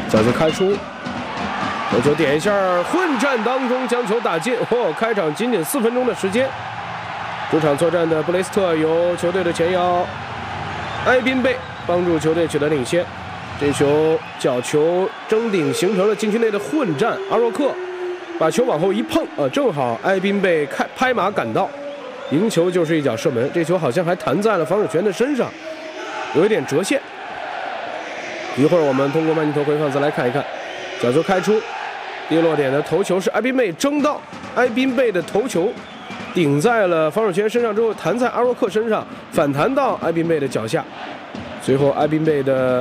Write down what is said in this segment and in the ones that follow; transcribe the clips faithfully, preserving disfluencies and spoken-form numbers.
角球开出，头球点一下，混战当中将球打进。哦，开场仅仅四分钟的时间，主场作战的布雷斯特由球队的前腰埃宾贝帮助球队取得领先。这球角球争顶形成了禁区内的混战，阿若克把球往后一碰，呃，正好埃宾贝开拍马赶到，赢球就是一脚射门。这球好像还弹在了防守权的身上，有一点折线。一会儿我们通过慢镜头回放再来看一看，角球开出，跌落点的头球是埃宾贝争到，埃宾贝的头球顶在了防守权身上之后，弹在阿若克身上，反弹到埃宾贝的脚下，随后埃宾贝的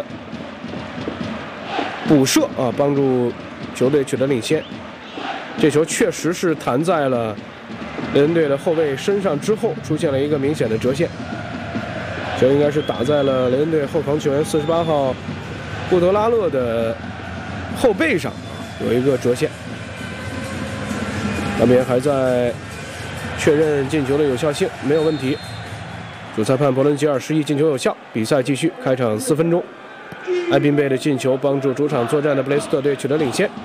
补射啊，帮助球队取得领先。这球确实是弹在了雷恩队的后卫身上之后，出现了一个明显的折线，球应该是打在了雷恩队后防球员四十八号布德拉勒的后背上，有一个折线。那边还在确认进球的有效性，没有问题。主裁判伯伦吉尔示意进球有效，比赛继续。开场四分钟，埃宾贝的进球帮助主场作战的布雷斯特队取得领先。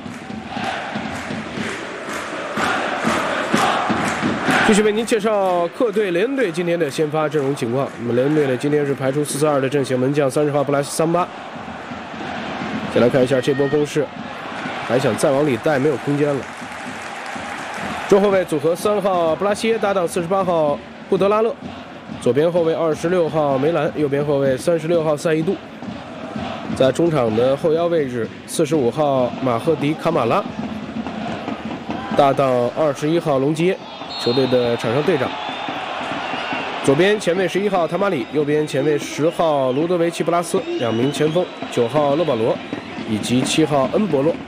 继续为您介绍客队雷恩队今天的先发阵容情况。那么雷恩队呢，今天是排出四四二的阵型，门将三十号布莱斯桑巴。再来看一下这波攻势，还想再往里带，没有空间了。中后卫组合三号布拉西耶搭档四十八号布德拉勒，左边后卫二十六号梅兰，右边后卫三十六号塞伊杜。在中场的后腰位置，四十五号马赫迪卡马拉搭档二十一号隆基耶，球队的场上队长。左边前卫十一号塔马里，右边前卫十号卢德维奇布拉斯，两名前锋九号勒保罗以及七号恩博洛。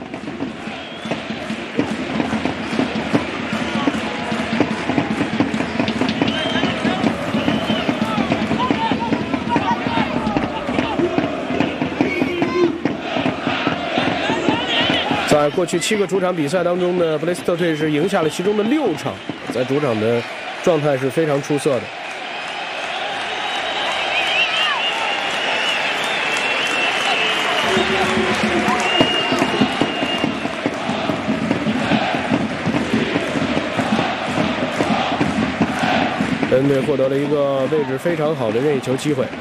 在过去七个主场比赛当中呢，布雷斯特队是赢下了其中的六场，在主场的状态是非常出色的。雷恩队获得了一个位置非常好的任意球机会。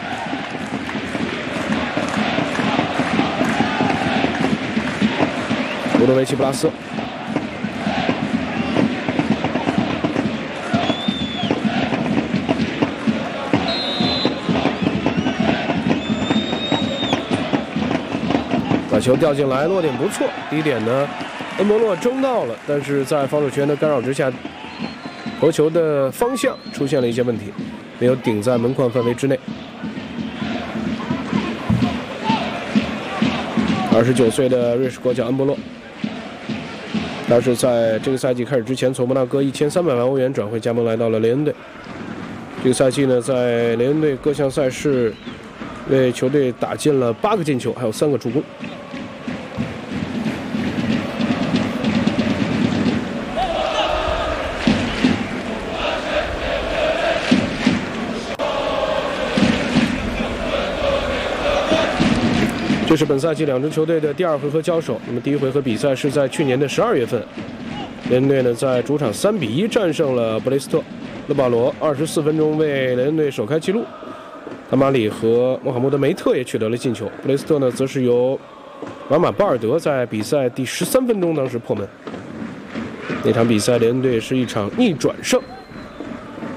卢德维奇布拉斯，把球掉进来，落点不错。低点呢，恩博洛争到了，但是在防守权的干扰之下，头球的方向出现了一些问题，没有顶在门框范围之内。二十九岁的瑞士国脚恩博洛。他是在这个赛季开始之前，从摩纳哥一千三百万欧元转会加盟来到了雷恩队。这个赛季呢，在雷恩队各项赛事为球队打进了八个进球，还有三个助攻。这是本赛季两支球队的第二回合交手。那么第一回合比赛是在去年的十二月份，雷恩队呢在主场三比一战胜了布雷斯特。勒保罗二十四分钟为雷恩队首开纪录，塔马里和穆罕默德梅特也取得了进球。布雷斯特呢则是由马马巴尔德在比赛第十三分钟当时破门。那场比赛雷恩队是一场逆转胜。